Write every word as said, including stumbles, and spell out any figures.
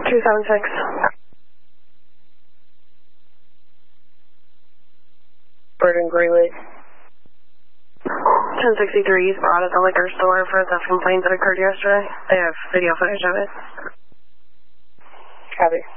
two seven six. Bird and Greeley. ten sixty-three is brought at the liquor store for the complaint that occurred yesterday. They have video footage of it. Copy.